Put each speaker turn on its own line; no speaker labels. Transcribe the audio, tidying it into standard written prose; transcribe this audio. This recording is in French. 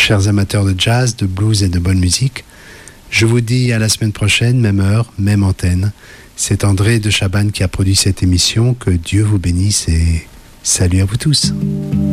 Chers amateurs de jazz, de blues et de bonne musique, je vous dis à la semaine prochaine, même heure, même antenne. C'est André de Chabannes qui a produit cette émission. Que Dieu vous bénisse et salut à vous tous.